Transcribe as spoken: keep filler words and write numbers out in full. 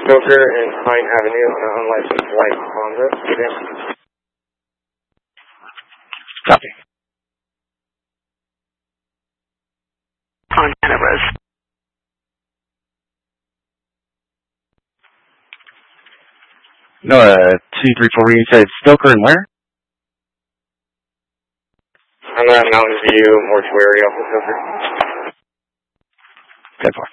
Stoker and Pine Avenue on an unlicensed white Honda sedan. Copy. Fontana Rose. No, uh, two three four, you said Stoker and where? On that Mountain View mortuary off of Stoker. ten four.